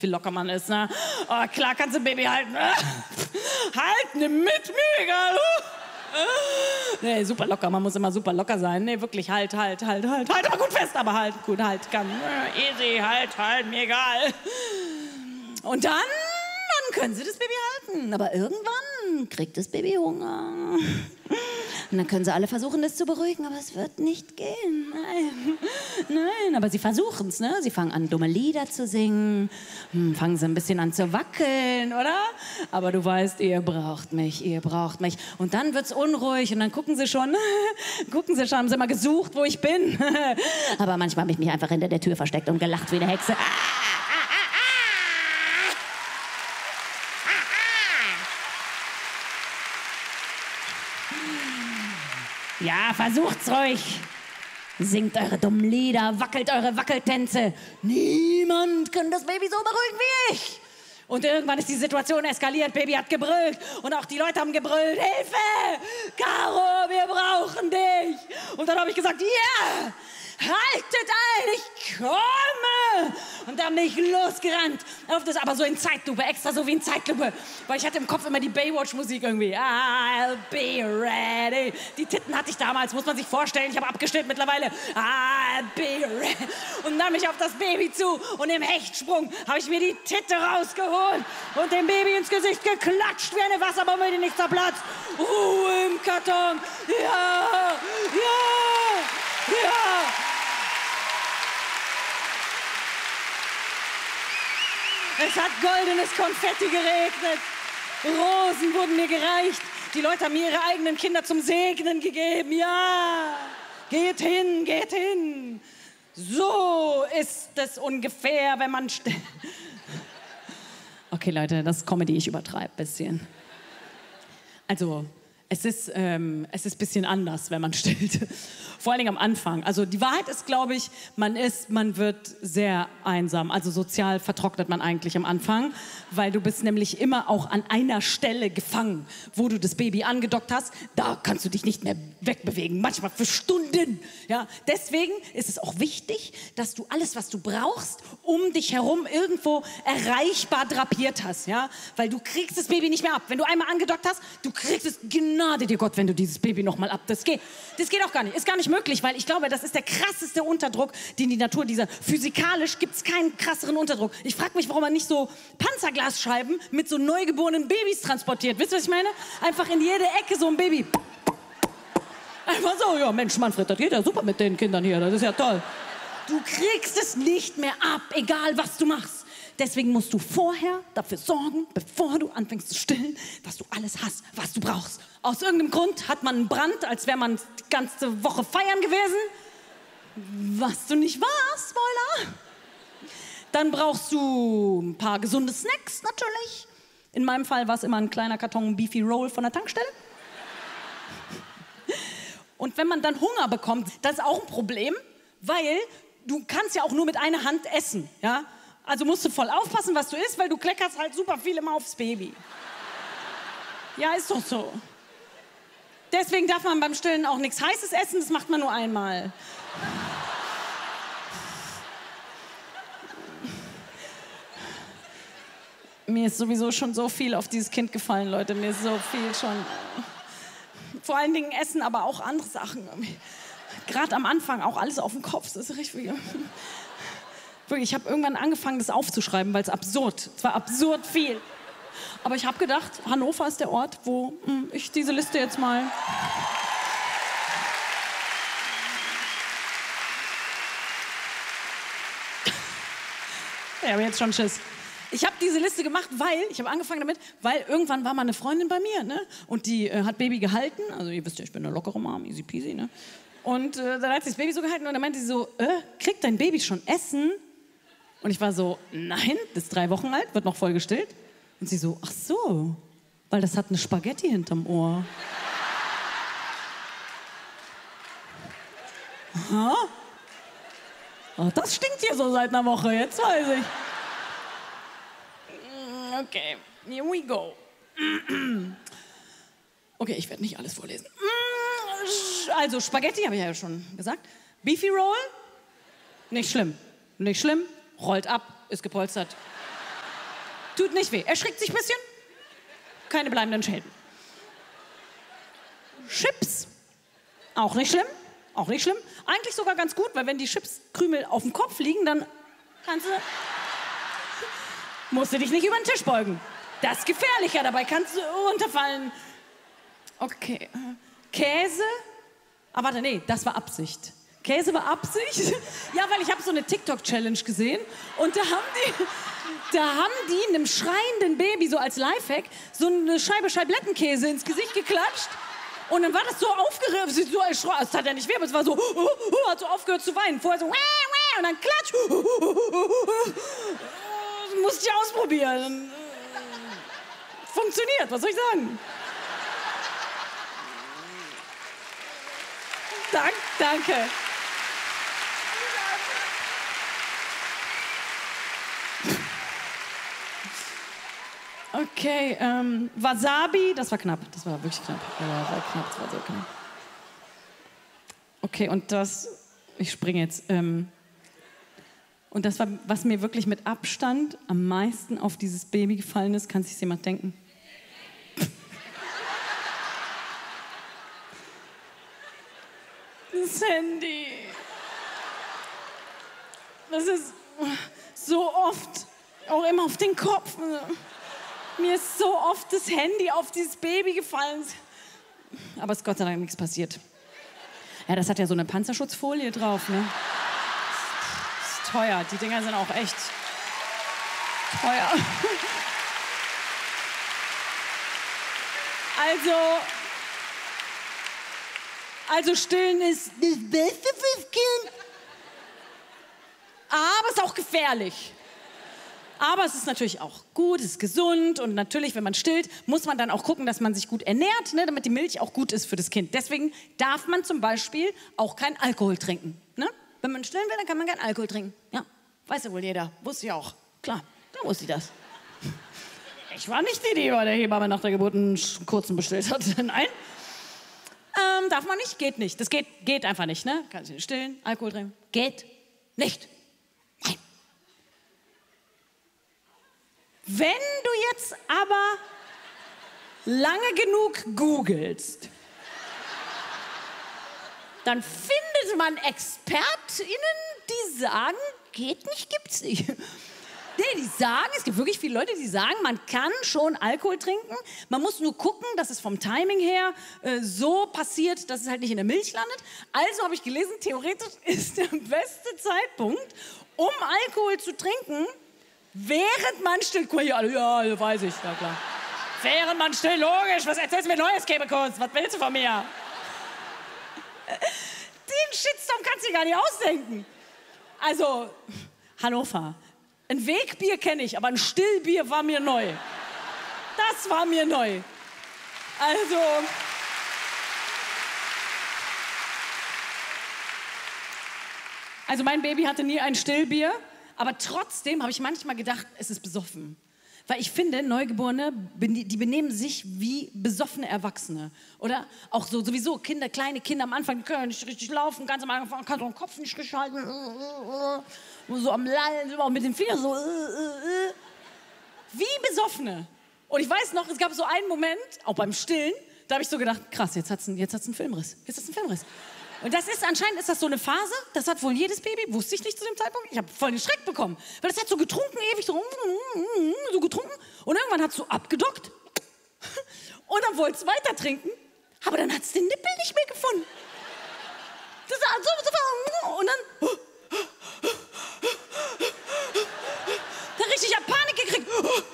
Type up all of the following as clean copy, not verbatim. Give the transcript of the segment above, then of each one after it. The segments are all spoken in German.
wie locker man ist, ne? Oh, klar kannst du ein Baby halten. Halt, nimm mit mir, egal. Nee, super locker, man muss immer super locker sein. Nee, wirklich, halt, aber gut fest, aber halt, gut, halt, kann. Easy, halt, mir egal. Und dann können sie das Baby halten. Aber irgendwann kriegt das Baby Hunger. Und dann können sie alle versuchen, das zu beruhigen, aber es wird nicht gehen. Nein, aber sie versuchen es, ne? Sie fangen an, dumme Lieder zu singen, fangen sie ein bisschen an zu wackeln, oder? Aber du weißt, ihr braucht mich. Und dann wird's unruhig und dann gucken sie schon, haben sie mal gesucht, wo ich bin. Aber manchmal habe ich mich einfach hinter der Tür versteckt und gelacht wie eine Hexe. Ja, versucht's ruhig. Singt eure dummen Lieder, wackelt eure Wackeltänze. Niemand kann das Baby so beruhigen wie ich. Und irgendwann ist die Situation eskaliert, Baby hat gebrüllt und auch die Leute haben gebrüllt. Hilfe! Caro, wir brauchen dich! Und dann habe ich gesagt, ja! Haltet ein, ich komme! Und dann bin ich losgerannt. Auf das, aber so in Zeitlupe, extra so wie in Zeitlupe. Weil ich hatte im Kopf immer die Baywatch-Musik irgendwie. I'll be ready. Die Titten hatte ich damals, muss man sich vorstellen. Ich habe abgestellt mittlerweile. I'll be ready. Und dann mich auf das Baby zu. Und im Hechtsprung habe ich mir die Titte rausgeholt. Und dem Baby ins Gesicht geklatscht wie eine Wasserbombe, die nicht zerplatzt. Ruhe im Karton. Ja. Es hat goldenes Konfetti geregnet. Rosen wurden mir gereicht. Die Leute haben mir ihre eigenen Kinder zum Segnen gegeben. Ja, geht hin. So ist es ungefähr, wenn man... Okay, Leute, das ist Comedy, ich übertreibe ein bisschen. Also... Es ist ein bisschen anders, wenn man stillt. Vor allen Dingen am Anfang. Also die Wahrheit ist, glaube ich, man wird sehr einsam. Also sozial vertrocknet man eigentlich am Anfang, weil du bist nämlich immer auch an einer Stelle gefangen, wo du das Baby angedockt hast. Da kannst du dich nicht mehr wegbewegen, manchmal für Stunden. Ja? Deswegen ist es auch wichtig, dass du alles, was du brauchst, um dich herum irgendwo erreichbar drapiert hast. Ja? Weil du kriegst das Baby nicht mehr ab. Wenn du einmal angedockt hast, du kriegst es Gnade dir Gott, wenn du dieses Baby noch mal ab. Das geht auch gar nicht. Ist gar nicht möglich, weil ich glaube, das ist der krasseste Unterdruck, den die Natur physikalisch gibt es keinen krasseren Unterdruck. Ich frage mich, warum man nicht so Panzerglasscheiben mit so neugeborenen Babys transportiert. Wisst ihr, was ich meine? Einfach in jede Ecke so ein Baby. Einfach so, ja Mensch, Manfred, das geht ja super mit den Kindern hier. Das ist ja toll. Du kriegst es nicht mehr ab, egal was du machst. Deswegen musst du vorher dafür sorgen, bevor du anfängst zu stillen, dass du alles hast, was du brauchst. Aus irgendeinem Grund hat man einen Brand, als wäre man die ganze Woche feiern gewesen. Was du nicht warst, Spoiler. Dann brauchst du ein paar gesunde Snacks, natürlich. In meinem Fall war es immer ein kleiner Karton Beefy Roll von der Tankstelle. Und wenn man dann Hunger bekommt, das ist auch ein Problem, weil du kannst ja auch nur mit einer Hand essen, ja? Also musst du voll aufpassen, was du isst, weil du kleckerst halt super viel immer aufs Baby. Ja, ist doch so. Deswegen darf man beim Stillen auch nichts Heißes essen, das macht man nur einmal. Mir ist sowieso schon so viel auf dieses Kind gefallen, Leute. Mir ist so viel schon. Vor allen Dingen Essen, aber auch andere Sachen. Gerade am Anfang auch alles auf dem Kopf. Das ist richtig. Wirklich, ich habe irgendwann angefangen, das aufzuschreiben, weil es absurd. Es war absurd viel. Aber ich habe gedacht, Hannover ist der Ort, wo ich diese Liste jetzt mal... Ich habe jetzt schon Schiss. Ich habe diese Liste gemacht, ich habe angefangen damit, weil irgendwann war mal eine Freundin bei mir, ne? Und die hat Baby gehalten. Also ihr wisst ja, ich bin eine lockere Mom, easy peasy, ne? Und dann hat sie das Baby so gehalten und dann meinte sie so, kriegt dein Baby schon Essen? Und ich war so, nein, das ist 3 Wochen alt, wird noch voll gestillt. Und sie so, ach so, weil das hat eine Spaghetti hinterm Ohr. Aha. Oh, das stinkt hier so seit einer Woche, jetzt weiß ich. Okay, here we go. Okay, ich werde nicht alles vorlesen. Also, Spaghetti, habe ich ja schon gesagt. Beefy Roll, nicht schlimm. Rollt ab, ist gepolstert. Tut nicht weh. Erschrickt sich ein bisschen. Keine bleibenden Schäden. Chips. Auch nicht schlimm. Auch nicht schlimm. Eigentlich sogar ganz gut, weil wenn die Chipskrümel auf dem Kopf liegen, dann musst du dich nicht über den Tisch beugen. Das ist gefährlicher, dabei kannst du runterfallen. Okay. Käse. Aber warte, nee, das war Absicht. Käse war Absicht? Ja, weil ich habe so eine TikTok-Challenge gesehen und da haben die einem schreienden Baby so als Lifehack so eine Scheibe Scheiblettenkäse ins Gesicht geklatscht. Und dann war das so aufgeregt, so erschrocken. Es tat ja nicht weh, aber es war so, hat so aufgehört zu weinen. Vorher so, und dann klatsch. Das musste ich ausprobieren. Funktioniert, was soll ich sagen? Danke. Okay, Wasabi, das war knapp. Das war wirklich knapp. Das war so knapp. Okay, und ich springe jetzt. Und das war, was mir wirklich mit Abstand am meisten auf dieses Baby gefallen ist, kann sich jemand denken? Das Handy. Das ist so oft, auch immer auf den Kopf. Mir ist so oft das Handy auf dieses Baby gefallen. Aber es ist Gott sei Dank nichts passiert. Ja, das hat ja so eine Panzerschutzfolie drauf, ne? Das ist teuer. Die Dinger sind auch echt teuer. Also stillen ist das Beste fürs Kind. Aber es ist auch gefährlich. Aber es ist natürlich auch gut, es ist gesund und natürlich, wenn man stillt, muss man dann auch gucken, dass man sich gut ernährt, ne, damit die Milch auch gut ist für das Kind. Deswegen darf man zum Beispiel auch keinen Alkohol trinken. Ne? Wenn man stillen will, dann kann man keinen Alkohol trinken. Ja, weiß ja wohl jeder. Wusste ich auch. Klar, da wusste ich das. Ich war nicht die bei der Hebamme nach der Geburt einen kurzen bestellt hat. Nein. Darf man nicht? Geht nicht. Das geht einfach nicht. Ne? Kannst du nicht stillen, Alkohol trinken? Geht nicht. Nein. Wenn du jetzt aber lange genug googelst, dann findet man ExpertInnen, die sagen, geht nicht, gibt's nicht. Nee, die sagen, es gibt wirklich viele Leute, die sagen, man kann schon Alkohol trinken. Man muss nur gucken, dass es vom Timing her so passiert, dass es halt nicht in der Milch landet. Also habe ich gelesen, theoretisch ist der beste Zeitpunkt, um Alkohol zu trinken, während man stillt. Guck mal hier alle, ja, weiß ich, ja klar. Während man stillt, logisch. Was erzählst du mir Neues, Kebekus? Was willst du von mir? Den Shitstorm kannst du dir gar nicht ausdenken. Also, Hannover. Ein Wegbier kenne ich, aber ein Stillbier war mir neu. Das war mir neu. Also mein Baby hatte nie ein Stillbier, aber trotzdem habe ich manchmal gedacht, es ist besoffen. Weil ich finde, Neugeborene, die benehmen sich wie besoffene Erwachsene. Oder auch so, sowieso Kinder, kleine Kinder am Anfang, die können nicht richtig laufen, ganz am Anfang kann so den Kopf nicht richtig halten. So am Lallen, auch mit den Fingern so. Wie Besoffene. Und ich weiß noch, es gab so einen Moment, auch beim Stillen, da habe ich so gedacht, krass, jetzt hat's einen Filmriss. Und anscheinend ist das so eine Phase, das hat wohl jedes Baby, wusste ich nicht zu dem Zeitpunkt. Ich habe voll den Schreck bekommen, weil das hat so getrunken, ewig so getrunken. Und irgendwann hat es so abgedockt. Und dann wollte es weiter trinken, aber dann hat es den Nippel nicht mehr gefunden. Das war so, und dann richtig Panik gekriegt.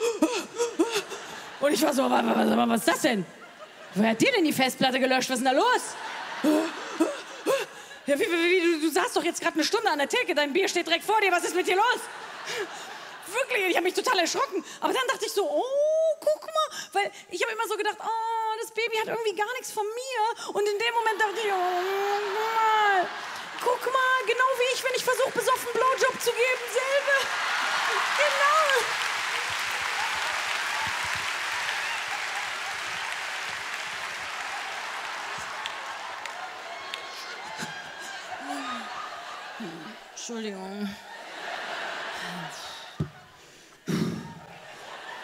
Und ich war so, was ist das denn? Wer hat dir denn die Festplatte gelöscht? Was ist denn da los? Ja, du saßt doch jetzt gerade eine Stunde an der Theke, dein Bier steht direkt vor dir, was ist mit dir los? Wirklich, ich habe mich total erschrocken. Aber dann dachte ich so, oh, guck mal, weil ich habe immer so gedacht, oh, das Baby hat irgendwie gar nichts von mir. Und in dem Moment dachte ich, oh, guck mal, genau wie ich, wenn ich versuche, besoffen Blowjob zu geben, selber. Genau. Entschuldigung.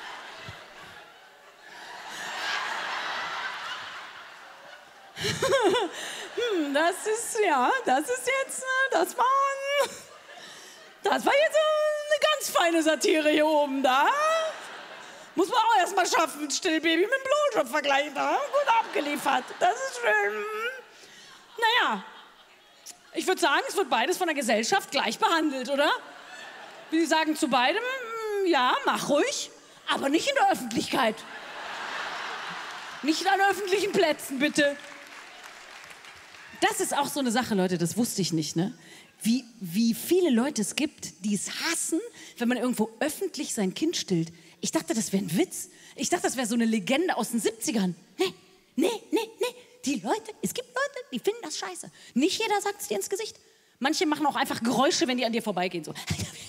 Das ist jetzt, das war jetzt eine ganz feine Satire hier oben, da. Muss man auch erst mal schaffen, Stillbaby mit dem Blowjob vergleichen, da. Gut abgeliefert, das ist schön. Naja, ich würde sagen, es wird beides von der Gesellschaft gleich behandelt, oder? Wie die sagen zu beidem, ja, mach ruhig, aber nicht in der Öffentlichkeit. Nicht an öffentlichen Plätzen, bitte. Das ist auch so eine Sache, Leute, das wusste ich nicht, ne? Wie viele Leute es gibt, die es hassen, wenn man irgendwo öffentlich sein Kind stillt. Ich dachte, das wäre ein Witz. Ich dachte, das wäre so eine Legende aus den 70ern. Nee. Es gibt Leute, die finden das scheiße. Nicht jeder sagt es dir ins Gesicht. Manche machen auch einfach Geräusche, wenn die an dir vorbeigehen. So.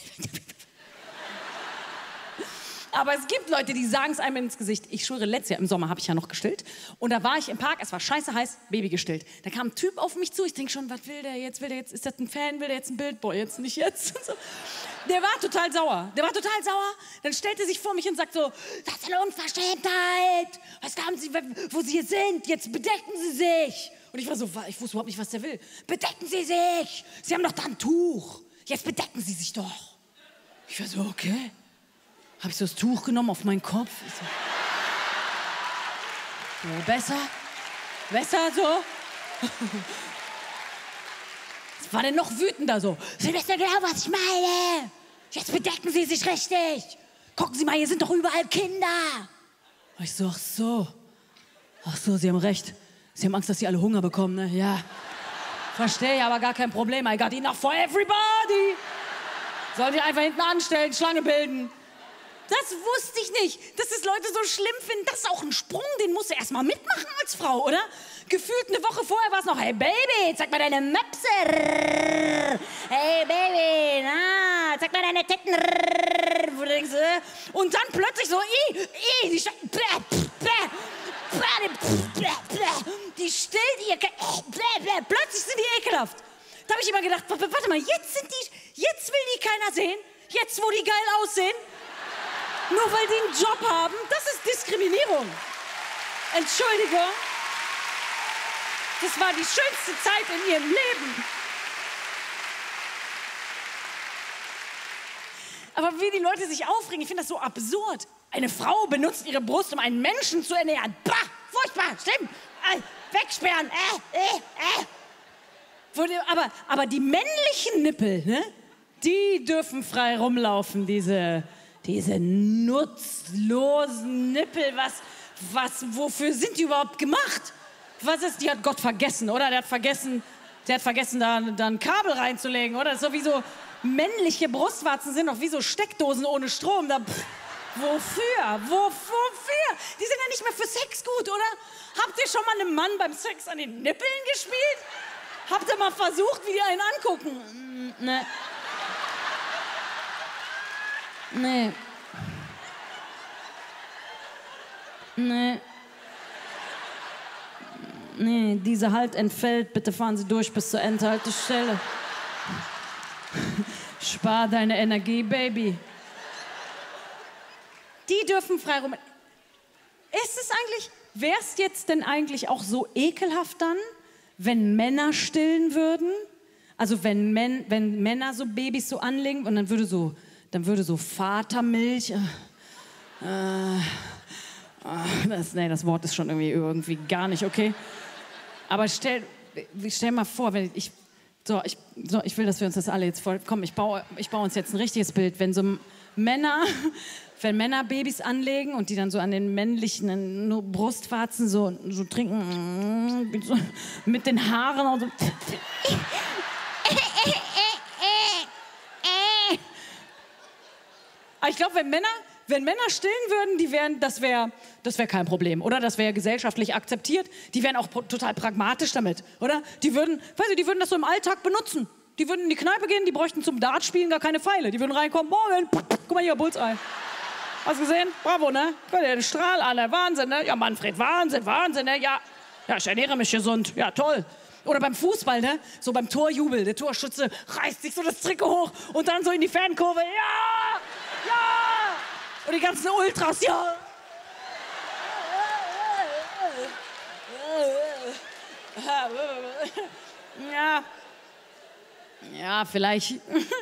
Aber es gibt Leute, die sagen es einem ins Gesicht. Ich schwöre, letztes Jahr im Sommer habe ich ja noch gestillt. Und da war ich im Park, es war scheiße heiß, Baby gestillt. Da kam ein Typ auf mich zu. Ich denke schon, was will der jetzt? Ist das ein Fan? Will der jetzt ein Bild? Boah, jetzt nicht jetzt. So. Der war total sauer. Dann stellte sich vor mich und sagt so, das ist eine Unverschämtheit. Was haben Sie, wo Sie hier sind? Jetzt bedecken Sie sich. Und ich war so, ich wusste überhaupt nicht, was der will. Bedecken Sie sich. Sie haben doch da ein Tuch. Jetzt bedecken Sie sich doch. Ich war so, okay. Habe ich so das Tuch genommen auf meinen Kopf. So, besser so. Was war denn noch wütender so? Sie wissen genau, was ich meine. Jetzt bedecken Sie sich richtig. Gucken Sie mal, hier sind doch überall Kinder. Und ich so, ach so, Sie haben recht. Sie haben Angst, dass Sie alle Hunger bekommen, ne? Ja. Verstehe, aber gar kein Problem. I got enough for everybody. Sollen die einfach hinten anstellen, Schlange bilden. Das wusste ich nicht, dass es Leute so schlimm finden. Das ist auch ein Sprung, den musst du erst mal mitmachen als Frau, oder? Gefühlt eine Woche vorher war es noch, hey Baby, zeig mal deine Möpse. Hey Baby, na, zeig mal deine Titten. Und dann plötzlich so, die stillt ihr, plötzlich sind die ekelhaft. Da habe ich immer gedacht, warte mal, jetzt will die keiner sehen, jetzt wo die geil aussehen. Nur weil die einen Job haben, das ist Diskriminierung. Entschuldigung. Das war die schönste Zeit in ihrem Leben. Aber wie die Leute sich aufregen, ich finde das so absurd. Eine Frau benutzt ihre Brust, um einen Menschen zu ernähren. Bah, furchtbar, schlimm. Wegsperren. Aber die männlichen Nippel, ne? Die dürfen frei rumlaufen, diese nutzlosen Nippel, wofür sind die überhaupt gemacht? Was ist, die hat Gott vergessen, oder? Der hat vergessen, da ein Kabel reinzulegen, oder? So wie so männliche Brustwarzen sind doch wie so Steckdosen ohne Strom. Wofür? Die sind ja nicht mehr für Sex gut, oder? Habt ihr schon mal einem Mann beim Sex an den Nippeln gespielt? Habt ihr mal versucht, wie die einen angucken? Ne. Nee, dieser Halt entfällt. Bitte fahren Sie durch bis zur Endhaltestelle. Spar deine Energie, Baby. Die dürfen frei rum. Wäre es jetzt denn eigentlich auch so ekelhaft dann, wenn Männer stillen würden? Also wenn Männer so Babys so anlegen und dann würde so Vatermilch. Das Wort ist schon irgendwie gar nicht okay. Aber stell mal vor, ich will, dass wir uns das alle jetzt ich baue uns jetzt ein richtiges Bild, wenn Männer Babys anlegen und die dann so an den männlichen Brustwarzen so trinken, mit den Haaren und so. Aber ich glaube, wenn Männer stillen würden, das wäre kein Problem, oder? Das wäre gesellschaftlich akzeptiert. Die wären auch total pragmatisch damit, oder? Die würden das so im Alltag benutzen. Die würden in die Kneipe gehen, die bräuchten zum Dartspielen gar keine Pfeile. Die würden reinkommen, morgen, guck mal hier, Bullseye. Hast du gesehen? Bravo, ne? Guck dir den Strahl an, ne? Wahnsinn, ne? Ja, Manfred, Wahnsinn, ne? Ja, ich ernähre mich gesund. Ja, toll. Oder beim Fußball, ne? So beim Torjubel. Der Torschütze reißt sich so das Trikot hoch und dann so in die Fankurve. Ja! Ja! Und die ganzen Ultras, ja! Ja, ja, vielleicht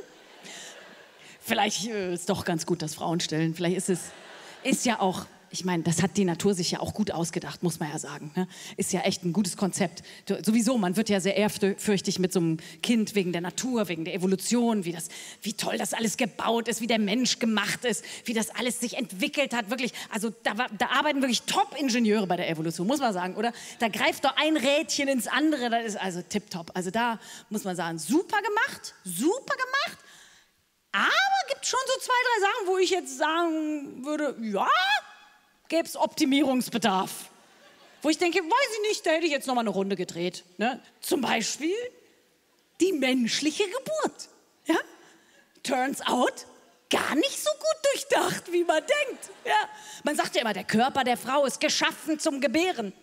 ist doch ganz gut, dass Frauen stillen. Vielleicht ist ja auch, ich meine, das hat die Natur sich ja auch gut ausgedacht, muss man ja sagen. Ne? Ist ja echt ein gutes Konzept. Sowieso, man wird ja sehr ehrfürchtig mit so einem Kind wegen der Natur, wegen der Evolution, wie toll das alles gebaut ist, wie der Mensch gemacht ist, wie das alles sich entwickelt hat. Wirklich, also da arbeiten wirklich Top-Ingenieure bei der Evolution, muss man sagen, oder? Da greift doch ein Rädchen ins andere, das ist also tipptopp. Also da muss man sagen, super gemacht, super gemacht. Aber gibt schon so 2, 3 Sachen, wo ich jetzt sagen würde, ja, gäbe es Optimierungsbedarf. Wo ich denke, weiß ich nicht, da hätte ich jetzt noch mal eine Runde gedreht. Ne? Zum Beispiel die menschliche Geburt. Ja? Turns out, gar nicht so gut durchdacht, wie man denkt. Ja? Man sagt ja immer, der Körper der Frau ist geschaffen zum Gebären.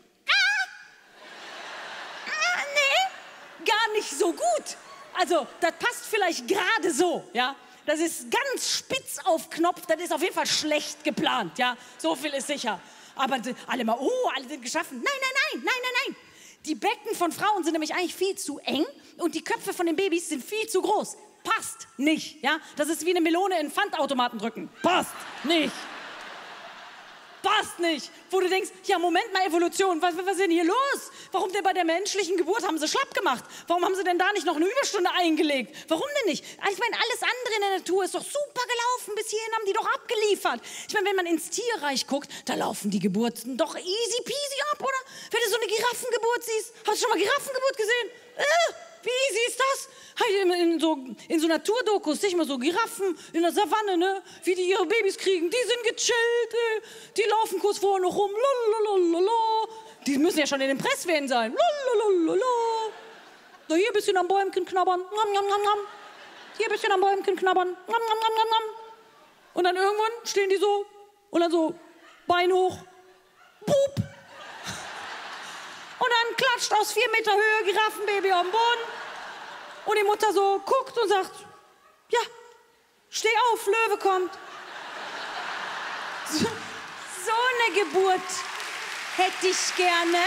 Nee, gar nicht so gut. Also, das passt vielleicht gerade so, ja. Das ist ganz spitz auf Knopf, das ist auf jeden Fall schlecht geplant, ja. So viel ist sicher. Aber alle mal, oh, alle sind geschaffen. Nein. Die Becken von Frauen sind nämlich eigentlich viel zu eng und die Köpfe von den Babys sind viel zu groß. Passt nicht, ja. Das ist wie eine Melone in Pfandautomaten drücken. Passt nicht. Passt nicht. Wo du denkst, ja, Moment mal, Evolution, was ist denn hier los? Warum denn bei der menschlichen Geburt haben sie schlapp gemacht? Warum haben sie denn da nicht noch eine Überstunde eingelegt? Warum denn nicht? Ich meine, alles andere in der Natur ist doch super gelaufen. Bis hierhin haben die doch abgeliefert. Ich meine, wenn man ins Tierreich guckt, da laufen die Geburten doch easy peasy ab, oder? Wenn du so eine Giraffengeburt siehst, hast du schon mal Giraffengeburt gesehen? Wie easy ist das? In so Naturdokus, nicht mal so Giraffen in der Savanne, ne? Wie die ihre Babys kriegen. Die sind gechillt, die laufen kurz vorher noch rum. Lalalala. Die müssen ja schon in den Presswehen sein. Lalalala. So, hier ein bisschen am Bäumchen knabbern. Nom, nom, nom, nom. Hier ein bisschen am Bäumchen knabbern. Nom, nom, nom, nom, nom. Und dann irgendwann stehen die so und dann so Bein hoch. Pup. Und dann klatscht aus 4 Meter Höhe Giraffenbaby auf den Boden. Und die Mutter so guckt und sagt, ja, steh auf, Löwe kommt. So eine Geburt hätte ich gerne.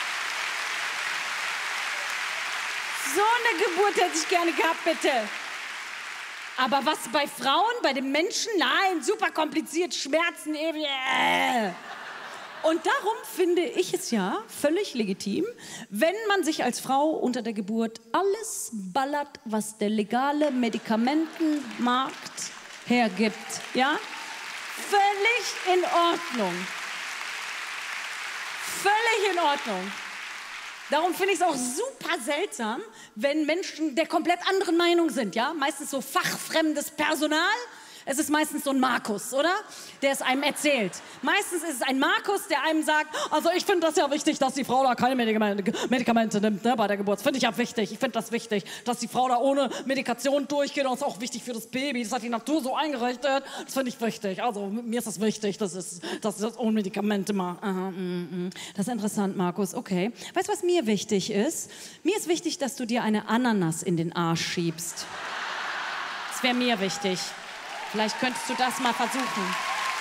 So eine Geburt hätte ich gerne gehabt, bitte. Aber was bei Frauen, bei den Menschen, nein, super kompliziert, Schmerzen, ewig. Und darum finde ich es ja völlig legitim, wenn man sich als Frau unter der Geburt alles ballert, was der legale Medikamentenmarkt hergibt. Ja? Völlig in Ordnung. Völlig in Ordnung. Darum finde ich es auch super seltsam, wenn Menschen der komplett anderen Meinung sind. Ja? Meistens so fachfremdes Personal. Es ist meistens so ein Markus, oder? Der es einem erzählt. Meistens ist es ein Markus, der einem sagt, also ich finde das ja wichtig, dass die Frau da keine Medikamente nimmt, ne, bei der Geburt. Das finde ich ja wichtig. Ich finde das wichtig, dass die Frau da ohne Medikation durchgeht. Und das ist auch wichtig für das Baby. Das hat die Natur so eingerichtet. Das finde ich wichtig. Also mir ist das wichtig, dass das ohne Medikamente macht. Das ist interessant, Markus. Okay. Weißt du, was mir wichtig ist? Mir ist wichtig, dass du dir eine Ananas in den Arsch schiebst. Das wäre mir wichtig. Vielleicht könntest du das mal versuchen.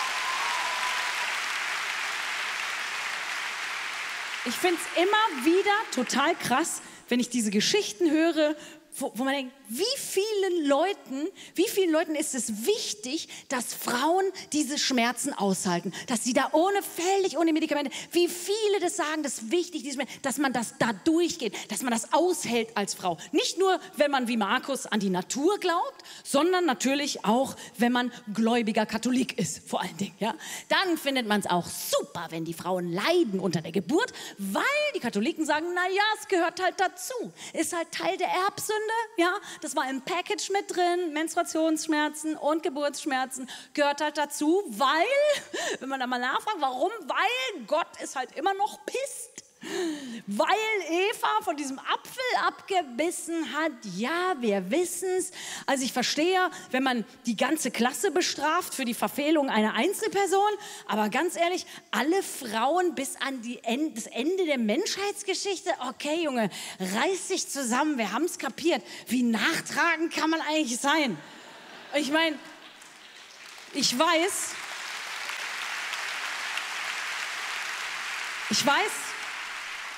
Ich finde es immer wieder total krass, wenn ich diese Geschichten höre, wo man denkt, wie vielen Leuten ist es wichtig, dass Frauen diese Schmerzen aushalten, dass sie da völlig ohne Medikamente, wie viele das sagen, das ist wichtig, dass man das da durchgeht, dass man das aushält als Frau. Nicht nur, wenn man wie Markus an die Natur glaubt, sondern natürlich auch, wenn man gläubiger Katholik ist, vor allen Dingen. Ja? Dann findet man es auch super, wenn die Frauen leiden unter der Geburt, weil die Katholiken sagen, naja, es gehört halt dazu, ist halt Teil der Erbsünde, ja, das war im Package mit drin, Menstruationsschmerzen und Geburtsschmerzen gehört halt dazu, weil, wenn man da mal nachfragt, warum? Weil Gott ist halt immer noch pisst. Weil Eva von diesem Apfel abgebissen hat, ja, wir wissen's. Also ich verstehe, wenn man die ganze Klasse bestraft für die Verfehlung einer Einzelperson, aber ganz ehrlich, alle Frauen bis an das Ende der Menschheitsgeschichte, okay, Junge, reiß dich zusammen, wir haben's kapiert. Wie nachtragend kann man eigentlich sein? Ich meine, ich weiß,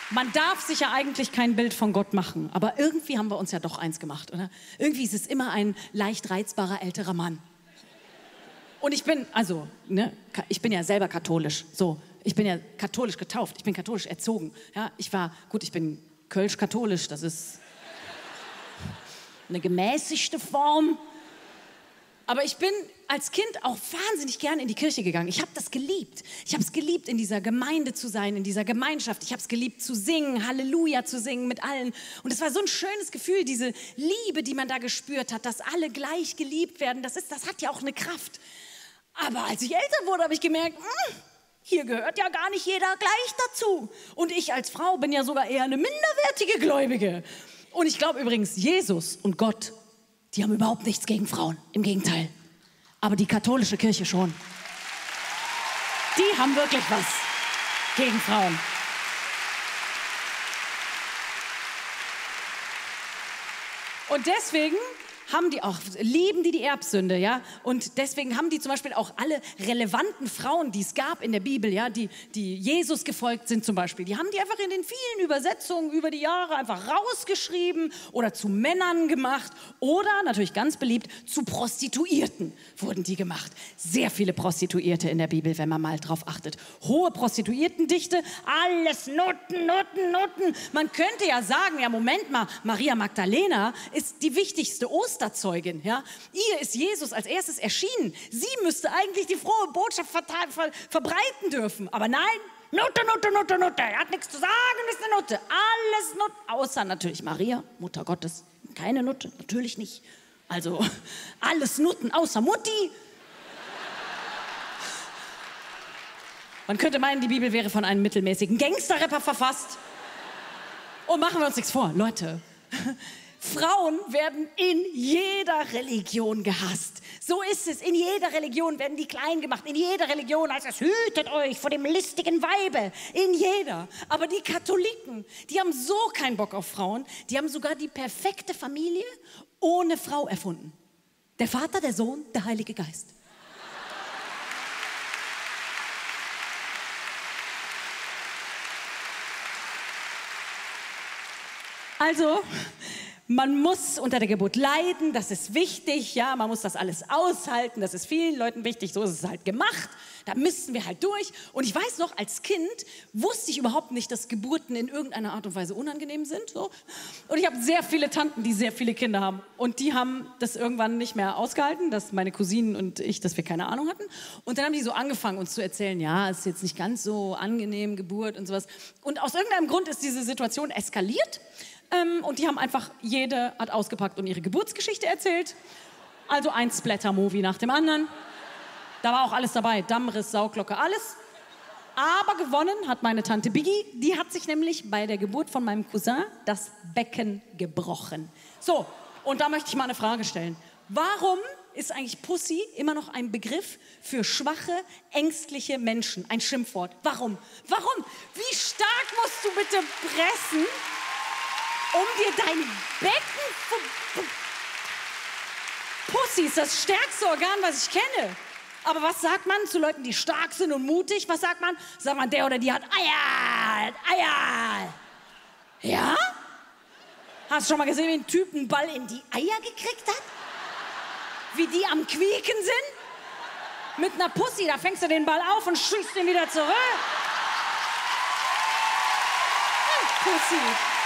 Man darf sich ja eigentlich kein Bild von Gott machen, aber irgendwie haben wir uns ja doch eins gemacht, oder? Irgendwie ist es immer ein leicht reizbarer älterer Mann. Und ich bin, ich bin ja selber katholisch, so. Ich bin ja katholisch getauft, ich bin katholisch erzogen. Ja, ich bin kölsch-katholisch, das ist eine gemäßigte Form. Aber ich bin als Kind auch wahnsinnig gern in die Kirche gegangen. Ich habe das geliebt. Ich habe es geliebt, in dieser Gemeinde zu sein, in dieser Gemeinschaft. Ich habe es geliebt, zu singen, Halleluja zu singen mit allen. Und es war so ein schönes Gefühl, diese Liebe, die man da gespürt hat, dass alle gleich geliebt werden. Das hat ja auch eine Kraft. Aber als ich älter wurde, habe ich gemerkt, hier gehört ja gar nicht jeder gleich dazu. Und ich als Frau bin ja sogar eher eine minderwertige Gläubige. Und ich glaube übrigens, Jesus und Gott, die haben überhaupt nichts gegen Frauen. Im Gegenteil. Aber die katholische Kirche schon. Die haben wirklich was gegen Frauen. Und deswegen lieben die Erbsünde, ja. Und deswegen haben die zum Beispiel auch alle relevanten Frauen, die es gab in der Bibel, ja, die Jesus gefolgt sind zum Beispiel, die haben die einfach in den vielen Übersetzungen über die Jahre einfach rausgeschrieben oder zu Männern gemacht oder, natürlich ganz beliebt, zu Prostituierten wurden die gemacht. Sehr viele Prostituierte in der Bibel, wenn man mal drauf achtet. Hohe Prostituiertendichte, alles Nutten, Nutten, Nutten. Man könnte ja sagen, ja Moment mal, Maria Magdalena ist die wichtigste Osterzeugin, ja? Ihr ist Jesus als erstes erschienen. Sie müsste eigentlich die frohe Botschaft verbreiten dürfen. Aber nein, Nutte, Nutte, Nutte, Nutte. Er hat nichts zu sagen, ist eine Nutte. Alles Nutte. Außer natürlich Maria, Mutter Gottes. Keine Nutte, natürlich nicht. Also alles Nutten, außer Mutti. Man könnte meinen, die Bibel wäre von einem mittelmäßigen Gangsterrapper verfasst. Und machen wir uns nichts vor, Leute. Frauen werden in jeder Religion gehasst. So ist es. In jeder Religion werden die klein gemacht. In jeder Religion heißt es, hütet euch vor dem listigen Weibe. In jeder. Aber die Katholiken, die haben so keinen Bock auf Frauen. Die haben sogar die perfekte Familie ohne Frau erfunden. Der Vater, der Sohn, der Heilige Geist. Also, man muss unter der Geburt leiden, das ist wichtig, ja, man muss das alles aushalten, das ist vielen Leuten wichtig, so ist es halt gemacht, da müssen wir halt durch. Und ich weiß noch, als Kind wusste ich überhaupt nicht, dass Geburten in irgendeiner Art und Weise unangenehm sind. So. Und ich habe sehr viele Tanten, die sehr viele Kinder haben. Und die haben das irgendwann nicht mehr ausgehalten, dass meine Cousinen und ich, dass wir keine Ahnung hatten. Und dann haben die so angefangen, uns zu erzählen, ja, es ist jetzt nicht ganz so angenehm, Geburt und sowas. Und aus irgendeinem Grund ist diese Situation eskaliert. Und die haben einfach, jede hat ausgepackt und ihre Geburtsgeschichte erzählt. Also ein Splatter-Movie nach dem anderen. Da war auch alles dabei, Dammriss, Sauglocke, alles. Aber gewonnen hat meine Tante Biggie. Die hat sich nämlich bei der Geburt von meinem Cousin das Becken gebrochen. So, und da möchte ich mal eine Frage stellen. Warum ist eigentlich Pussy immer noch ein Begriff für schwache, ängstliche Menschen? Ein Schimpfwort. Warum? Warum? Wie stark musst du bitte pressen, um dir dein Becken... Pussy ist das stärkste Organ, was ich kenne. Aber was sagt man zu Leuten, die stark sind und mutig? Was sagt man? Sagt man, der oder die hat Eier, Eier. Ja? Hast du schon mal gesehen, wie ein Typ einen Ball in die Eier gekriegt hat? Wie die am Quieken sind? Mit einer Pussy, da fängst du den Ball auf und schießt ihn wieder zurück. Pussy.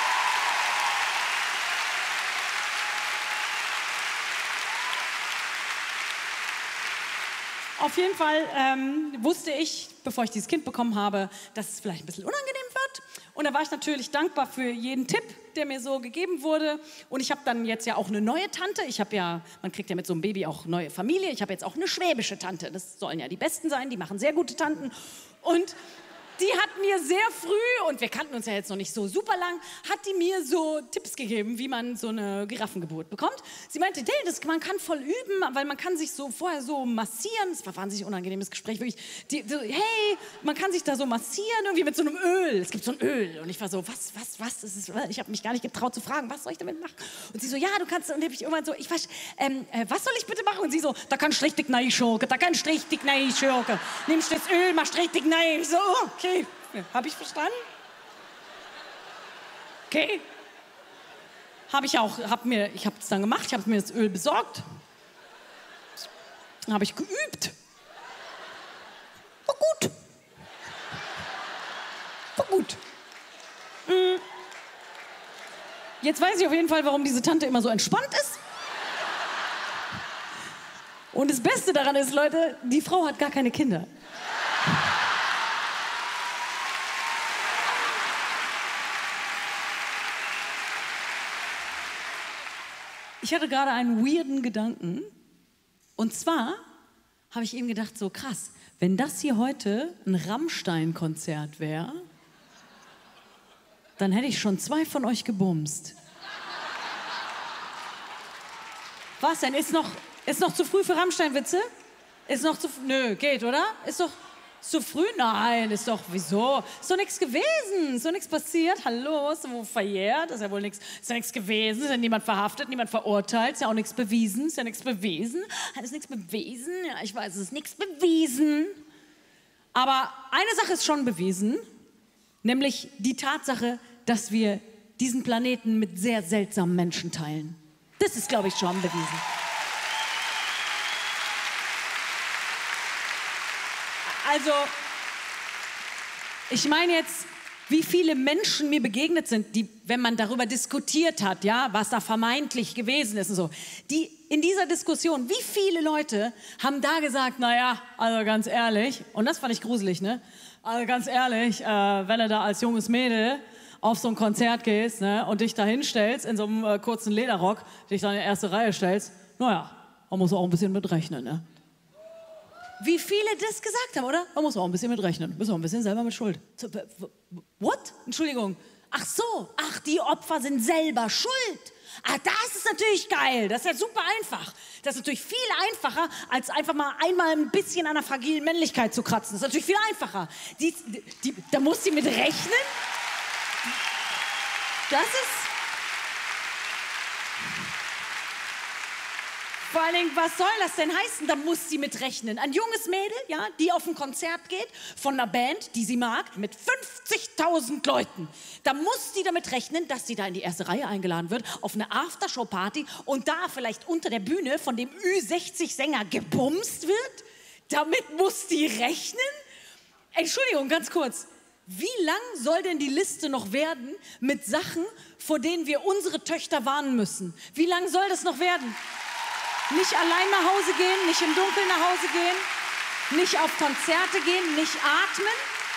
Auf jeden Fall wusste ich, bevor ich dieses Kind bekommen habe, dass es vielleicht ein bisschen unangenehm wird. Und da war ich natürlich dankbar für jeden Tipp, der mir so gegeben wurde. Und ich habe dann jetzt ja auch eine neue Tante. Man kriegt ja mit so einem Baby auch neue Familie. Ich habe jetzt auch eine schwäbische Tante. Das sollen ja die Besten sein, die machen sehr gute Tanten. Und die hat mir sehr früh, und wir kannten uns ja jetzt noch nicht so super lang, hat die mir so Tipps gegeben, wie man so eine Giraffengeburt bekommt. Sie meinte, man kann voll üben, weil man kann sich so vorher so massieren. Das war ein wahnsinnig unangenehmes Gespräch, wirklich. Hey, man kann sich da so massieren, irgendwie mit so einem Öl. Es gibt so ein Öl. Und ich war so, was? Ich habe mich gar nicht getraut zu fragen, was soll ich damit machen? Und sie so, ja, du kannst, und dann habe ich irgendwann so, was soll ich bitte machen? Und sie so, da kannst du richtig reinschurken, Nimmst das Öl, machst richtig rein. Ich so, okay, habe ich verstanden. okay. Ich habe es dann gemacht, ich habe mir das Öl besorgt. Dann habe ich geübt. War gut. War gut. Jetzt weiß ich auf jeden Fall, warum diese Tante immer so entspannt ist. Und das Beste daran ist, Leute, die Frau hat gar keine Kinder. Ich hatte gerade einen weirden Gedanken. Und zwar habe ich eben gedacht, so krass, wenn das hier heute ein Rammstein-Konzert wäre, dann hätte ich schon 2 von euch gebumst. Was denn? Ist noch zu früh für Rammstein-Witze? Nö, geht, oder? Ist doch zu früh? Nein, wieso? Ist doch nichts gewesen, ist doch nichts passiert. Hallo, ist doch wohl verjährt, ist ja wohl nichts, ist ja nichts gewesen, ist ja niemand verhaftet, niemand verurteilt, ist ja auch nichts bewiesen, ist ja nichts bewiesen. Ist nichts bewiesen? Ja, ich weiß, es ist nichts bewiesen. Aber eine Sache ist schon bewiesen, nämlich die Tatsache, dass wir diesen Planeten mit sehr seltsamen Menschen teilen. Das ist, glaube ich, schon bewiesen. Also, ich meine jetzt, wie viele Menschen mir begegnet sind, die, wenn man darüber diskutiert hat, ja, was da vermeintlich gewesen ist und so, die in dieser Diskussion, wie viele Leute haben da gesagt, naja, also ganz ehrlich, und das fand ich gruselig, ne? Also ganz ehrlich, wenn du da als junges Mädel auf so ein Konzert gehst, ne, und dich da hinstellst in so einem kurzen Lederrock, dich da in die erste Reihe stellst, naja, man muss auch ein bisschen mitrechnen, ne? Wie viele das gesagt haben, oder? Man muss auch ein bisschen mitrechnen. Bist auch ein bisschen selber mit Schuld. What? Entschuldigung. Ach so. Ach, die Opfer sind selber schuld. Ah, das ist natürlich geil. Das ist ja super einfach. Das ist natürlich viel einfacher, als einfach mal einmal ein bisschen an der fragilen Männlichkeit zu kratzen. Das ist natürlich viel einfacher. Da muss sie mit rechnen. Das ist... Vor allen Dingen, was soll das denn heißen? Da muss sie mitrechnen. Ein junges Mädel, ja, die auf ein Konzert geht von einer Band, die sie mag, mit 50.000 Leuten. Da muss sie damit rechnen, dass sie da in die erste Reihe eingeladen wird, auf eine Aftershow-Party und da vielleicht unter der Bühne von dem Ü60-Sänger gebumst wird. Damit muss die rechnen? Entschuldigung, ganz kurz. Wie lang soll denn die Liste noch werden mit Sachen, vor denen wir unsere Töchter warnen müssen? Wie lang soll das noch werden? Nicht allein nach Hause gehen, nicht im Dunkeln nach Hause gehen, nicht auf Konzerte gehen, nicht atmen.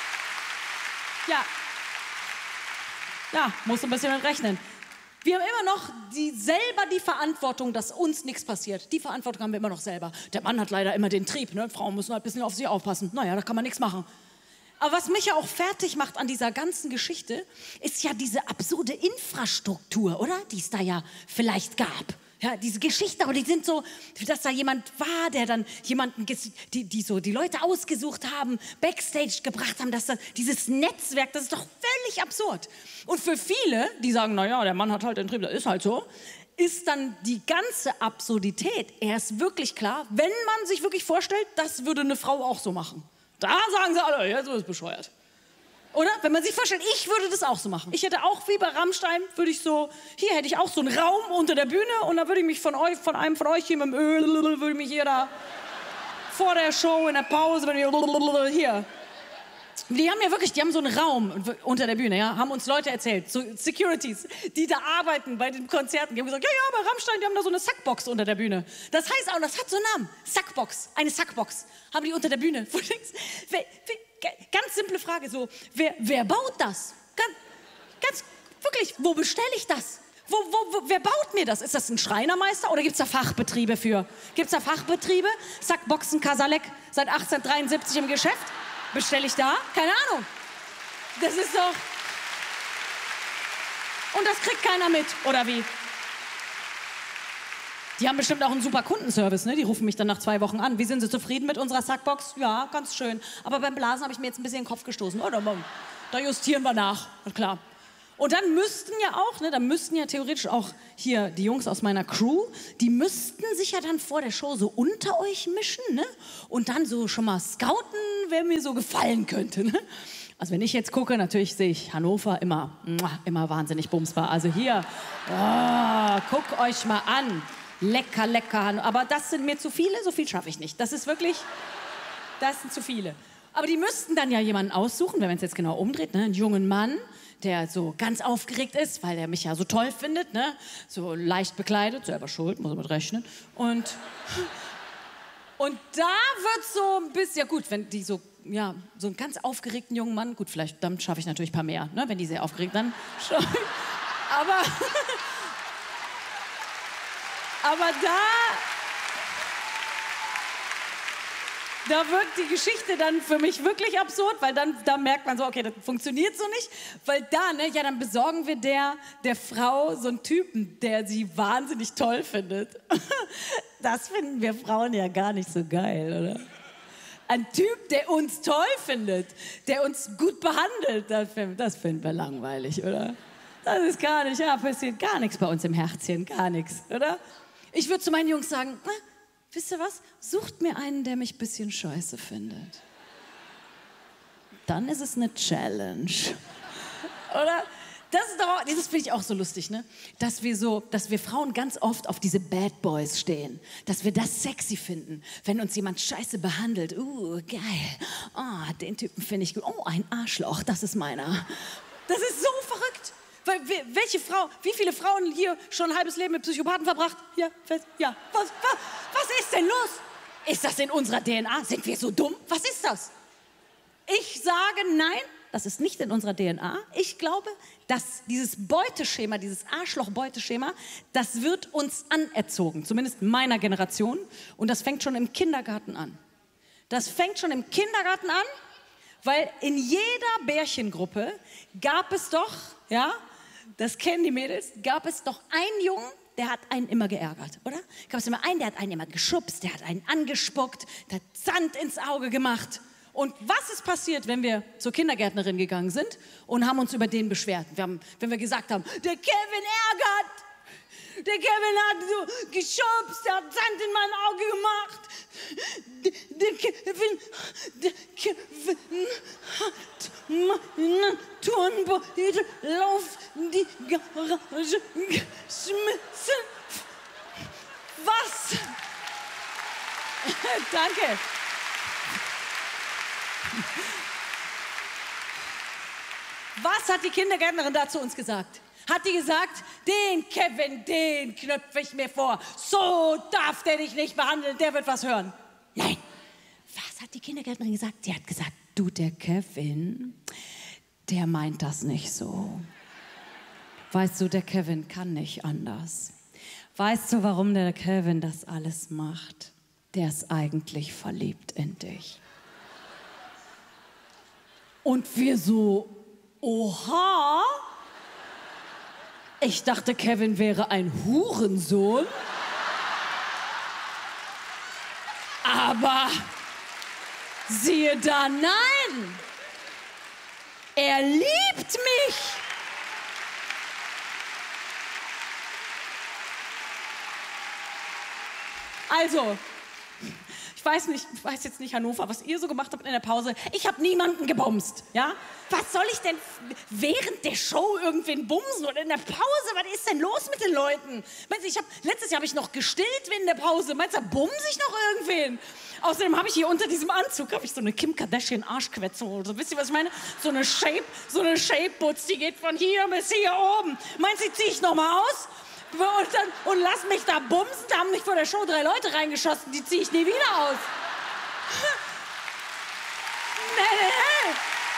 Ja, muss ein bisschen mit rechnen. Wir haben immer noch selber die Verantwortung, dass uns nichts passiert. Die Verantwortung haben wir immer noch selber. Der Mann hat leider immer den Trieb, ne? Frauen müssen halt ein bisschen auf sich aufpassen. Naja, da kann man nichts machen. Aber was mich ja auch fertig macht an dieser ganzen Geschichte, ist ja diese absurde Infrastruktur, oder? Die es da ja vielleicht gab. Ja, diese Geschichte, aber die sind so, dass da jemand war, der dann jemanden, die Leute ausgesucht haben, Backstage gebracht haben, dieses Netzwerk, das ist doch völlig absurd. Und für viele, die sagen, naja, der Mann hat halt den Trieb, das ist halt so, ist dann die ganze Absurdität erst wirklich klar, wenn man sich wirklich vorstellt, das würde eine Frau auch so machen. Da sagen sie alle, jetzt ist es bescheuert. Oder? Wenn man sich vorstellt, ich würde das auch so machen. Ich hätte auch, wie bei Rammstein, hier hätte ich auch so einen Raum unter der Bühne und da würde ich mich von einem von euch hier mit dem Öl, würde mich hier da vor der Show, in der Pause, hier. Die haben so einen Raum unter der Bühne, ja, haben uns Leute erzählt, so Securities, die da arbeiten bei den Konzerten. Die haben gesagt, ja, bei Rammstein, die haben da so eine Sackbox unter der Bühne. Das heißt auch, das hat so einen Namen, Sackbox, eine Sackbox, haben die unter der Bühne. Ganz simple Frage, so, wer baut das? Ganz wirklich, wo bestelle ich das? Wer baut mir das? Ist das ein Schreinermeister oder gibt es da Fachbetriebe für? Gibt es da Fachbetriebe? Sackboxen Kasalek seit 1873 im Geschäft? Bestelle ich da? Keine Ahnung. Das ist doch... Und das kriegt keiner mit, oder wie? Die haben bestimmt auch einen super Kundenservice, ne? Die rufen mich dann nach 2 Wochen an. Wie sind Sie zufrieden mit unserer Sackbox? Ja, ganz schön. Aber beim Blasen habe ich mir jetzt ein bisschen in den Kopf gestoßen. Oh, da justieren wir nach. Na klar. Und dann müssten ja theoretisch auch hier die Jungs aus meiner Crew, die müssten sich ja dann vor der Show so unter euch mischen, ne? Und dann so schon mal scouten, wer mir so gefallen könnte, ne? Also wenn ich jetzt gucke, natürlich sehe ich Hannover immer wahnsinnig bumsbar. Also hier, guck euch mal an. Lecker, lecker. Aber das sind mir zu viele, so viel schaffe ich nicht. Das ist wirklich, das sind zu viele. Aber die müssten dann ja jemanden aussuchen, wenn man es jetzt genau umdreht, ne? Einen jungen Mann, der so ganz aufgeregt ist, weil er mich ja so toll findet, ne? So leicht bekleidet, selber schuld, muss er mit rechnen. Und da wird so ein bisschen, ja gut, wenn die so, ja, so einen ganz aufgeregten jungen Mann, gut, vielleicht, dann schaffe ich natürlich ein paar mehr, ne? Wenn die sehr aufgeregt, dann schon. Aber da wird die Geschichte dann für mich wirklich absurd, weil da merkt man so, okay, das funktioniert so nicht. Weil da, ne, ja, dann besorgen wir der Frau so einen Typen, der sie wahnsinnig toll findet. Das finden wir Frauen ja gar nicht so geil, oder? Ein Typ, der uns toll findet, der uns gut behandelt, das finden wir langweilig, oder? Das ist gar nicht, ja, passiert gar nichts bei uns im Herzchen, gar nichts, oder? Ich würde zu meinen Jungs sagen, wisst ihr was? Sucht mir einen, der mich ein bisschen scheiße findet. Dann ist es eine Challenge. Oder? Das finde ich auch so lustig, ne? Dass wir Frauen ganz oft auf diese Bad Boys stehen. Dass wir das sexy finden, wenn uns jemand scheiße behandelt. Geil. Oh, den Typen finde ich gut. Oh, ein Arschloch, das ist meiner. Das ist so verrückt. Weil wie viele Frauen hier schon ein halbes Leben mit Psychopathen verbracht? Ja, was ist denn los? Ist das in unserer DNA? Sind wir so dumm? Was ist das? Ich sage nein, das ist nicht in unserer DNA. Ich glaube, dass dieses Beuteschema, dieses Arschloch-Beuteschema, das wird uns anerzogen, zumindest meiner Generation. Und das fängt schon im Kindergarten an. Das fängt schon im Kindergarten an, weil in jeder Bärchengruppe gab es doch, ja, das kennen die Mädels, gab es doch einen Jungen, der hat einen immer geärgert, oder? Gab es immer einen, der hat einen immer geschubst, der hat einen angespuckt, der hat Sand ins Auge gemacht. Und was ist passiert, wenn wir zur Kindergärtnerin gegangen sind und haben uns über den beschwert? Wenn wir gesagt haben, der Kevin ärgert, der Kevin hat so geschubst, der hat Sand in mein Auge gemacht. Der Kevin hat meine Turnbeutel auf die Garage geschmissen. Was? Danke. Was hat die Kindergärtnerin da zu uns gesagt? Hat die gesagt, den Kevin, den knöpfe ich mir vor. So darf der dich nicht behandeln, der wird was hören. Nein. Was hat die Kindergärtnerin gesagt? Die hat gesagt, du, der Kevin, der meint das nicht so. Weißt du, der Kevin kann nicht anders. Weißt du, warum der Kevin das alles macht? Der ist eigentlich verliebt in dich. Und wir so, oha, ich dachte, Kevin wäre ein Hurensohn. Aber siehe da, nein, er liebt mich. Also, ich weiß jetzt nicht, Hannover, was ihr so gemacht habt in der Pause. Ich habe niemanden gebumst, ja? Was soll ich denn während der Show irgendwen bumsen oder in der Pause? Was ist denn los mit den Leuten? Letztes Jahr habe ich noch gestillt in der Pause. Meinst du, da bumse ich noch irgendwen? Außerdem habe ich hier unter diesem Anzug habe ich so eine Kim Kardashian Arschquetze oder so. Wisst ihr, was ich meine? So eine Shape-Butz, die geht von hier bis hier oben. Meinst du, die ziehe ich noch mal aus? Und lass mich da bumsen, da haben mich vor der Show 3 Leute reingeschossen, die ziehe ich nie wieder aus. Nee.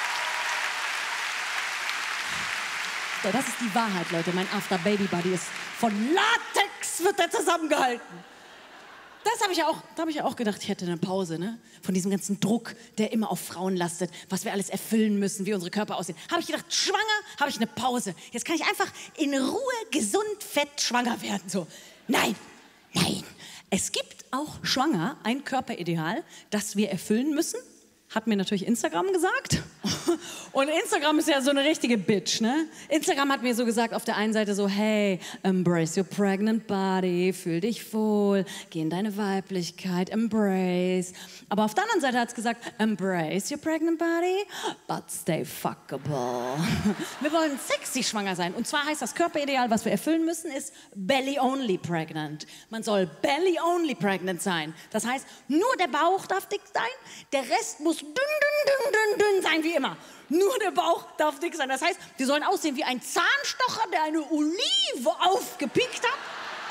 So, das ist die Wahrheit, Leute. Mein After-Baby-Buddy ist von Latex, wird der zusammengehalten. Da habe ich ja auch gedacht, ich hätte eine Pause, ne? Von diesem ganzen Druck, der immer auf Frauen lastet, was wir alles erfüllen müssen, wie unsere Körper aussehen. Habe ich gedacht, schwanger, habe ich eine Pause. Jetzt kann ich einfach in Ruhe, gesund, fett schwanger werden. So, nein. Es gibt auch schwanger ein Körperideal, das wir erfüllen müssen. Hat mir natürlich Instagram gesagt. Und Instagram ist ja so eine richtige Bitch, ne? Instagram hat mir so gesagt, auf der einen Seite so, hey, embrace your pregnant body, fühl dich wohl, geh in deine Weiblichkeit, embrace. Aber auf der anderen Seite hat es gesagt, embrace your pregnant body, but stay fuckable. Wir wollen sexy schwanger sein. Und zwar heißt das Körperideal, was wir erfüllen müssen, ist belly-only pregnant. Man soll belly-only pregnant sein. Das heißt, nur der Bauch darf dick sein, der Rest muss dünn sein wie immer. Nur der Bauch darf dick sein. Das heißt, die sollen aussehen wie ein Zahnstocher, der eine Olive aufgepickt hat.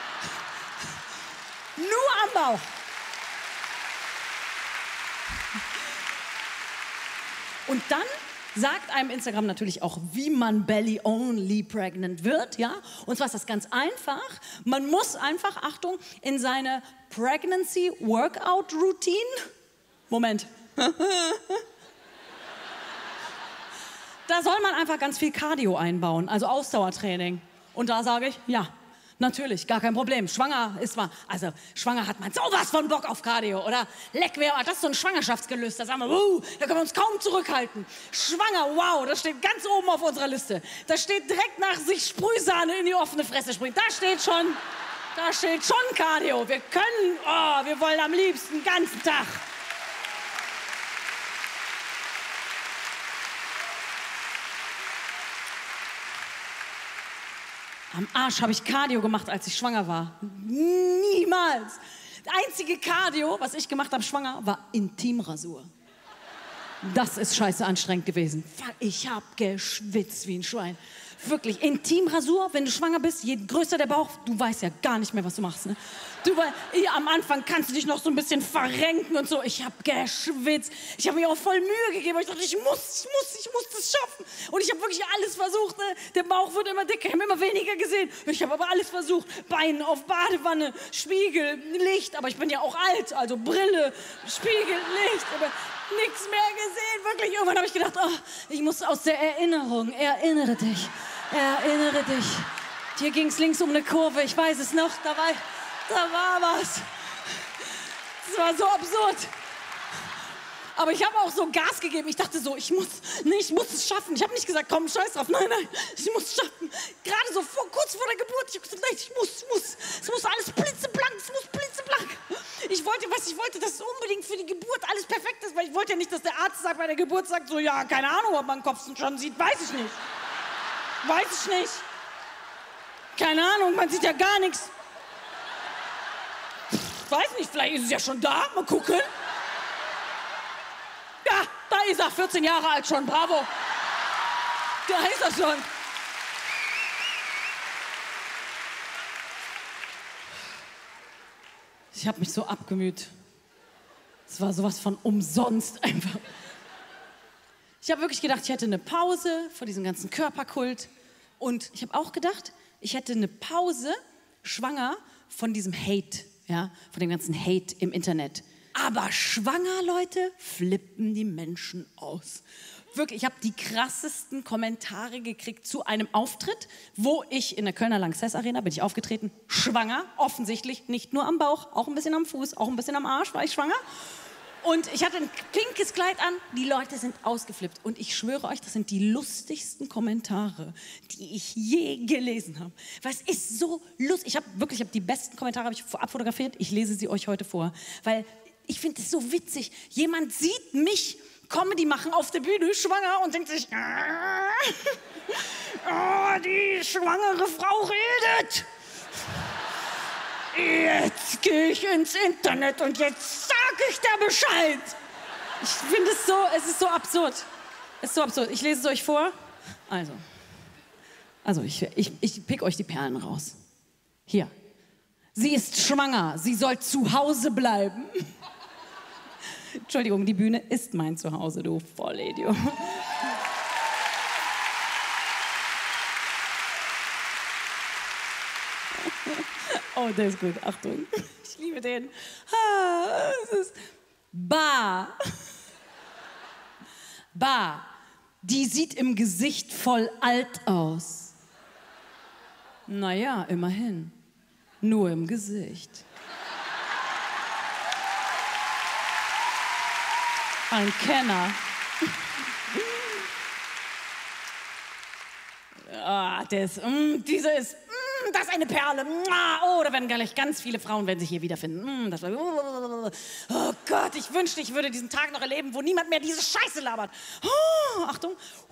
Nur am Bauch. Und dann sagt einem Instagram natürlich auch, wie man belly-only pregnant wird, ja? Und zwar ist das ganz einfach. Man muss einfach, Achtung, in seine Pregnancy Workout Routine, Moment, da soll man einfach ganz viel Cardio einbauen, also Ausdauertraining. Und da sage ich, ja, natürlich, gar kein Problem. Schwanger ist man, also schwanger hat man sowas von Bock auf Cardio, oder? Leck, das ist so ein Schwangerschaftsgelüst, da sagen wir, da können wir uns kaum zurückhalten. Schwanger, wow, das steht ganz oben auf unserer Liste. Da steht direkt nach sich Sprühsahne in die offene Fresse springen. Da steht schon Cardio. Wir können, wir wollen am liebsten den ganzen Tag. Am Arsch habe ich Cardio gemacht, als ich schwanger war. Niemals. Das einzige Cardio, was ich gemacht habe, schwanger, war Intimrasur. Das ist scheiße anstrengend gewesen. Ich habe geschwitzt wie ein Schwein. Wirklich, Intimrasur, wenn du schwanger bist, je größer der Bauch, du weißt ja gar nicht mehr, was du machst. Ne? Am Anfang kannst du dich noch so ein bisschen verrenken und so. Ich habe geschwitzt. Ich habe mir auch voll Mühe gegeben. Ich dachte, ich muss das schaffen. Und ich habe wirklich alles versucht. Ne? Der Bauch wird immer dicker, ich habe immer weniger gesehen. Ich habe aber alles versucht. Beine auf Badewanne, Spiegel, Licht. Aber ich bin ja auch alt, also Brille, Spiegel, Licht. Aber nichts mehr gesehen. Wirklich, irgendwann habe ich gedacht, ich muss aus der Erinnerung. Erinnere dich. Hier ging es links um eine Kurve, ich weiß es noch, da war was. Das war so absurd. Aber ich habe auch so Gas gegeben. Ich dachte so, ich muss es schaffen. Ich habe nicht gesagt, komm, scheiß drauf. Nein, ich muss es schaffen. Gerade so kurz vor der Geburt. Ich habe gesagt, nein, es muss alles blitzeblank, Ich wollte, dass es unbedingt für die Geburt alles perfekt ist, weil ich wollte ja nicht, dass der Arzt bei der Geburt sagt, so, ja, keine Ahnung, ob man den Kopf schon sieht, weiß ich nicht. Keine Ahnung, man sieht ja gar nichts. Weiß nicht, vielleicht ist es ja schon da. Mal gucken. Ja, da ist er, 14 Jahre alt schon, bravo. Da ist er schon. Ich habe mich so abgemüht. Es war sowas von umsonst einfach. Ich habe wirklich gedacht, ich hätte eine Pause vor diesem ganzen Körperkult. Und ich habe auch gedacht, ich hätte eine Pause, schwanger, von diesem Hate, ja, von dem ganzen Hate im Internet. Aber schwanger, Leute, flippen die Menschen aus. Wirklich, ich habe die krassesten Kommentare gekriegt zu einem Auftritt, wo ich in der Kölner Lanxess Arena bin ich aufgetreten, schwanger, offensichtlich, nicht nur am Bauch, auch ein bisschen am Fuß, auch ein bisschen am Arsch war ich schwanger. Und ich hatte ein pinkes Kleid an, die Leute sind ausgeflippt. Und ich schwöre euch, das sind die lustigsten Kommentare, die ich je gelesen habe. Weil es ist so lustig. Ich habe die besten Kommentare vorab fotografiert. Ich lese sie euch heute vor. Weil ich finde es so witzig. Jemand sieht mich Comedy machen auf der Bühne, schwanger, und denkt sich, die schwangere Frau redet. Jetzt gehe ich ins Internet und jetzt sage ich dir Bescheid. Ich finde es ist so absurd. Es ist so absurd. Ich lese es euch vor. Also ich pick euch die Perlen raus. Hier. Sie ist schwanger. Sie soll zu Hause bleiben. Entschuldigung, die Bühne ist mein Zuhause, du Vollidiot. Oh, der ist gut. Achtung. Ich liebe den. Es ist Bah. Bah. Die sieht im Gesicht voll alt aus. Naja, immerhin. Nur im Gesicht. Ein Kenner. Ah, diese ist, das ist eine Perle. Oh, da werden gleich ganz viele Frauen werden sich hier wiederfinden. Oh Gott, ich wünschte, ich würde diesen Tag noch erleben, wo niemand mehr diese Scheiße labert. Oh, Achtung.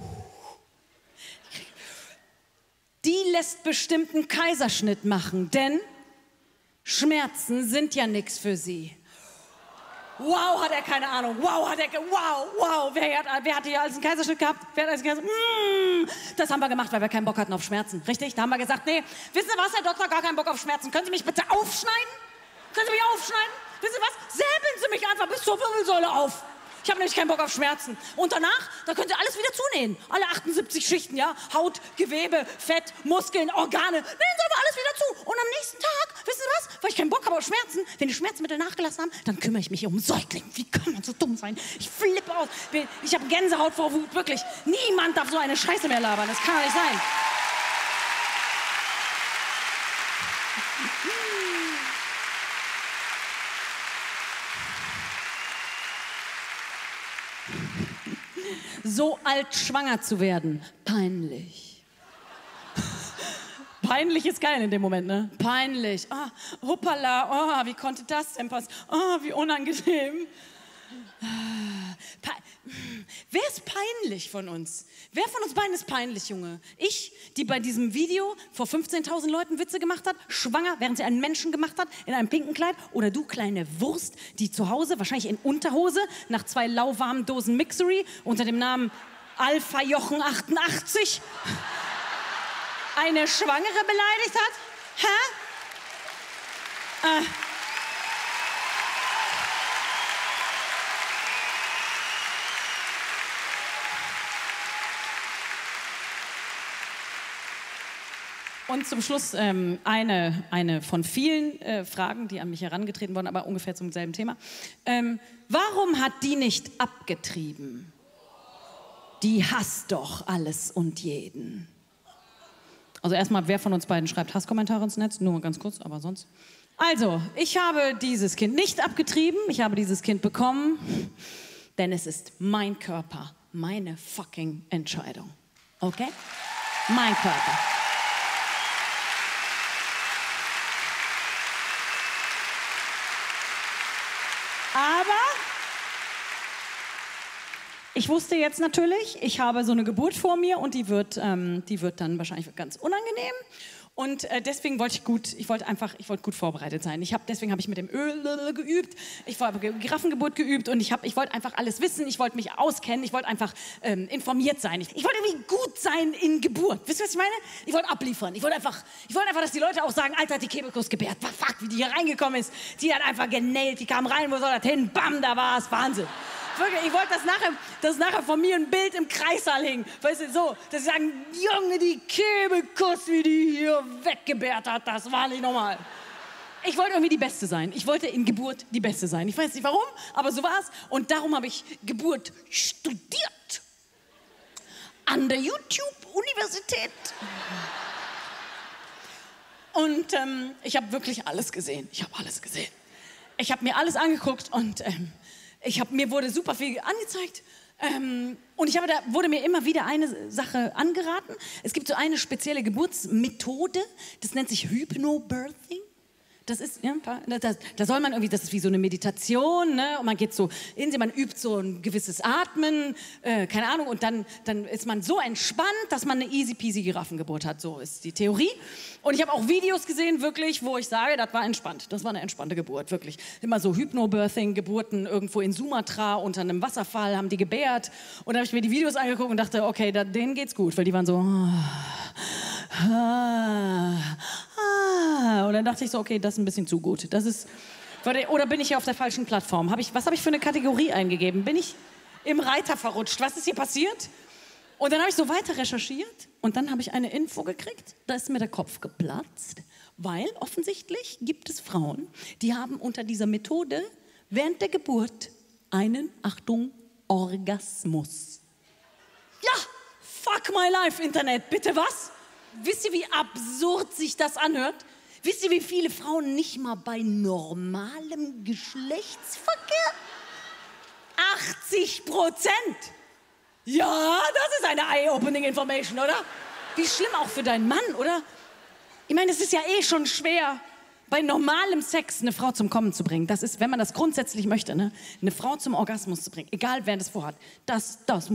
Die lässt bestimmt einen Kaiserschnitt machen, denn Schmerzen sind ja nichts für sie. Wow, hat er keine Ahnung. Wow. Wer hat hier alles einen Kaiserschnitt gehabt? Das haben wir gemacht, weil wir keinen Bock hatten auf Schmerzen. Richtig? Da haben wir gesagt, nee, wissen Sie was, Herr Doktor, gar keinen Bock auf Schmerzen. Können Sie mich bitte aufschneiden? Können Sie mich aufschneiden? Wissen Sie was? Säbeln Sie mich einfach bis zur Wirbelsäule auf. Ich habe nämlich keinen Bock auf Schmerzen. Und danach, da können Sie alles wieder zunähen. Alle 78 Schichten, ja? Haut, Gewebe, Fett, Muskeln, Organe. Nähen Sie aber alles wieder zu. Und am nächsten Tag, wissen Sie was? Weil ich keinen Bock habe auf Schmerzen, wenn die Schmerzmittel nachgelassen haben, dann kümmere ich mich um Säuglinge. Wie kann man so dumm sein? Ich flippe aus. Ich habe Gänsehaut vor Wut, wirklich. Niemand darf so eine Scheiße mehr labern. Das kann doch nicht sein. So alt schwanger zu werden, peinlich. Peinlich ist geil in dem Moment, ne? Peinlich. Ah, hoppala, oh, wie konnte das denn passieren? Oh, wie unangenehm. Wer ist peinlich von uns? Wer von uns beiden ist peinlich, Junge? Ich, die bei diesem Video vor 15.000 Leuten Witze gemacht hat, schwanger, während sie einen Menschen gemacht hat, in einem pinken Kleid? Oder du, kleine Wurst, die zu Hause, wahrscheinlich in Unterhose, nach 2 lauwarmen Dosen Mixery, unter dem Namen Alpha Jochen 88, eine Schwangere beleidigt hat? Hä? Und zum Schluss eine von vielen Fragen, die an mich herangetreten wurden, aber ungefähr zum selben Thema. Warum hat die nicht abgetrieben? Die hasst doch alles und jeden. Also erstmal, wer von uns beiden schreibt Hasskommentare ins Netz? Nur ganz kurz, aber sonst. Also, ich habe dieses Kind nicht abgetrieben, ich habe dieses Kind bekommen, denn es ist mein Körper, meine fucking Entscheidung. Okay? Mein Körper. Aber ich wusste jetzt natürlich, ich habe so eine Geburt vor mir und die wird dann wahrscheinlich ganz unangenehm. Und deswegen wollte ich wollte gut vorbereitet sein. Deswegen habe ich mit dem Öl geübt, ich habe Giraffengeburt geübt und ich wollte einfach alles wissen, ich wollte mich auskennen, ich wollte einfach informiert sein. Ich wollte irgendwie gut sein in Geburt. Wisst ihr, was ich meine? Ich wollte abliefern. Ich wollte einfach, dass die Leute auch sagen, Alter, hat die Kebekus gebärt. Fuck, wie die hier reingekommen ist. Die hat einfach genailt, die kam rein, wo soll das hin? Bam, da war es. Wahnsinn. Wirklich, ich wollte, dass nachher von mir ein Bild im Kreissaal hing. Weißt du, so, dass sie sagen, Junge, die Kebekus, wie die hier weggebärt hat, das war nicht normal. Ich wollte irgendwie die Beste sein. Ich wollte in Geburt die Beste sein. Ich weiß nicht warum, aber so war es. Und darum habe ich Geburt studiert. An der YouTube-Universität. Und ich habe wirklich alles gesehen. Ich habe mir alles angeguckt und mir wurde super viel angezeigt und da wurde mir immer wieder eine Sache angeraten. Es gibt so eine spezielle Geburtsmethode, das nennt sich Hypnobirthing. Das ist, ja, da soll man irgendwie, das ist wie so eine Meditation, ne? Und man geht so in sie, man übt so ein gewisses Atmen, keine Ahnung, und dann ist man so entspannt, dass man eine easy peasy Giraffengeburt hat, so ist die Theorie. Und ich habe auch Videos gesehen, wirklich, wo ich sage, das war entspannt, das war eine entspannte Geburt, wirklich. Immer so Hypnobirthing-Geburten irgendwo in Sumatra unter einem Wasserfall haben die gebärt und da habe ich mir die Videos angeguckt und dachte, okay, denen geht's gut, weil die waren so... Und dann dachte ich so, okay, das ist ein bisschen zu gut. Oder bin ich hier auf der falschen Plattform? Was habe ich für eine Kategorie eingegeben? Bin ich im Reiter verrutscht? Was ist hier passiert? Und dann habe ich so weiter recherchiert und dann habe ich eine Info gekriegt. Da ist mir der Kopf geplatzt, weil offensichtlich gibt es Frauen, die haben unter dieser Methode während der Geburt einen, Achtung, Orgasmus. Ja, fuck my life, Internet, bitte was? Wisst ihr, wie absurd sich das anhört? Wisst ihr, wie viele Frauen nicht mal bei normalem Geschlechtsverkehr? 80%! Ja, das ist eine eye-opening information, oder? Wie schlimm auch für deinen Mann, oder? Ich meine, es ist ja eh schon schwer, bei normalem Sex eine Frau zum Kommen zu bringen. Das ist, wenn man das grundsätzlich möchte, ne? Eine Frau zum Orgasmus zu bringen, egal wer das vorhat. Das